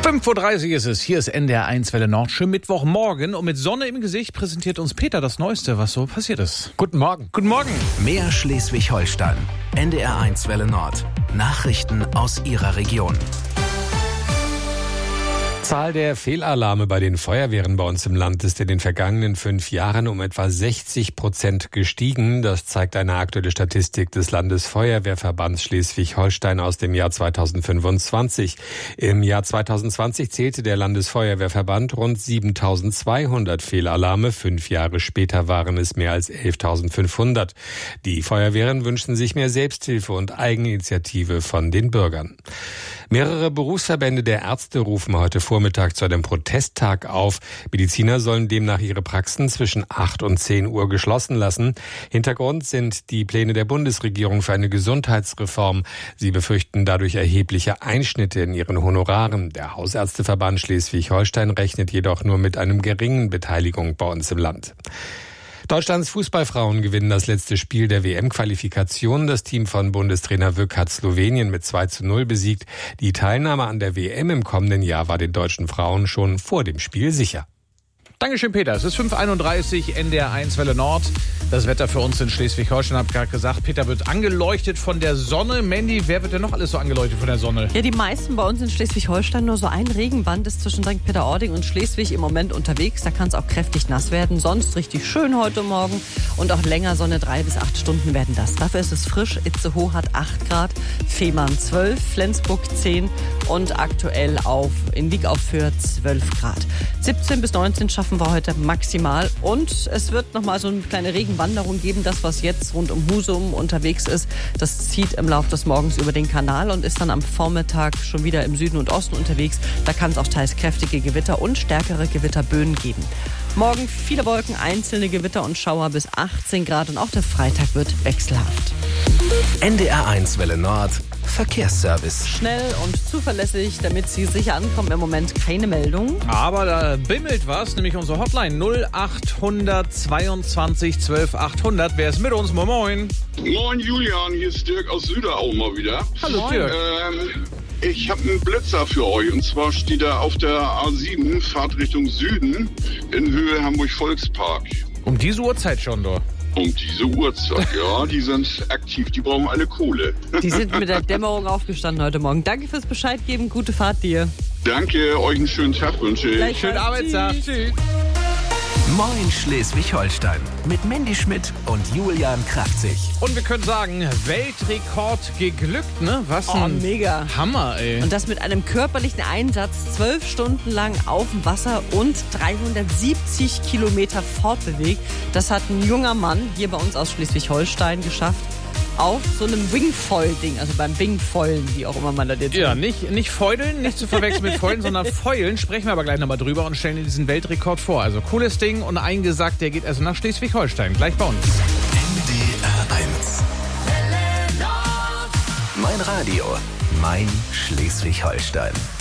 5:30 Uhr ist es. Hier ist NDR 1 Welle Nord. Schönen Mittwochmorgen. Und mit Sonne im Gesicht präsentiert uns Peter das Neueste, was so passiert ist. Guten Morgen. Guten Morgen. Mehr Schleswig-Holstein. NDR 1 Welle Nord. Nachrichten aus Ihrer Region. Die Zahl der Fehlalarme bei den Feuerwehren bei uns im Land ist in den vergangenen 5 Jahren um etwa 60% gestiegen. Das zeigt eine aktuelle Statistik des Landesfeuerwehrverbands Schleswig-Holstein aus dem Jahr 2025. Im Jahr 2020 zählte der Landesfeuerwehrverband rund 7.200 Fehlalarme. 5 Jahre später waren es mehr als 11.500. Die Feuerwehren wünschen sich mehr Selbsthilfe und Eigeninitiative von den Bürgern. Mehrere Berufsverbände der Ärzte rufen heute Vormittag zu einem Protesttag auf. Mediziner sollen demnach ihre Praxen zwischen 8 und 10 Uhr geschlossen lassen. Hintergrund sind die Pläne der Bundesregierung für eine Gesundheitsreform. Sie befürchten dadurch erhebliche Einschnitte in ihren Honoraren. Der Hausärzteverband Schleswig-Holstein rechnet jedoch nur mit einem geringen Beteiligung bei uns im Land. Deutschlands Fußballfrauen gewinnen das letzte Spiel der WM-Qualifikation. Das Team von Bundestrainer Wück hat Slowenien mit 2:0 besiegt. Die Teilnahme an der WM im kommenden Jahr war den deutschen Frauen schon vor dem Spiel sicher. Dankeschön, Peter. Es ist 5:31 Uhr, NDR 1 Welle Nord. Das Wetter für uns in Schleswig-Holstein, habe ich gerade gesagt. Peter wird angeleuchtet von der Sonne. Mandy, wer wird denn noch alles so angeleuchtet von der Sonne? Ja, die meisten bei uns in Schleswig-Holstein. Nur so ein Regenband ist zwischen St. Peter-Ording und Schleswig im Moment unterwegs. Da kann es auch kräftig nass werden. Sonst richtig schön heute Morgen und auch länger Sonne. 3 bis 8 Stunden werden das. Dafür ist es frisch. Itzehoe hat 8 Grad, Fehmarn 12, Flensburg 10 und aktuell in Wieg auf Föhr 12 Grad. 17 bis 19 schaffen wir heute maximal. Und es wird nochmal so eine kleine Regenwanderung geben. Das, was jetzt rund um Husum unterwegs ist, das zieht im Laufe des Morgens über den Kanal und ist dann am Vormittag schon wieder im Süden und Osten unterwegs. Da kann es auch teils kräftige Gewitter und stärkere Gewitterböen geben. Morgen viele Wolken, einzelne Gewitter und Schauer bis 18 Grad und auch der Freitag wird wechselhaft. NDR 1 Welle Nord. Verkehrsservice. Schnell und zuverlässig, damit Sie sicher ankommen. Im Moment keine Meldung. Aber da bimmelt was, nämlich unsere Hotline 0800 22 12 800. Wer ist mit uns? Moin, moin. Moin Julian, hier ist Dirk aus Süderau mal wieder. Hallo Dirk. Ich habe einen Blitzer für euch und zwar steht er auf der A7, Fahrt Richtung Süden in Höhe Hamburg-Volkspark. Um diese Uhrzeit schon, doch. Um diese Uhrzeit, ja, die sind aktiv, die brauchen alle Kohle. Die sind mit der Dämmerung aufgestanden heute Morgen. Danke fürs Bescheid geben, gute Fahrt dir. Danke, euch einen schönen Tag wünsche ich. Schönen Arbeitstag. Tschüss. Moin Schleswig-Holstein mit Mandy Schmidt und Julian Kraftzig. Und wir können sagen, Weltrekord geglückt, ne? Was ein mega. Hammer, ey. Und das mit einem körperlichen Einsatz 12 Stunden lang auf dem Wasser und 370 Kilometer fortbewegt. Das hat ein junger Mann hier bei uns aus Schleswig-Holstein geschafft. Auf so einem Wingfoil-Ding, also beim Wingfoilen, wie auch immer man das jetzt Ja, nicht feudeln, nicht zu verwechseln mit Feulen, sondern Feulen. Sprechen wir aber gleich nochmal drüber und stellen diesen Weltrekord vor. Also cooles Ding und eingesagt, der geht also nach Schleswig-Holstein. Gleich bei uns. NDR 1. Mein Radio, mein Schleswig-Holstein.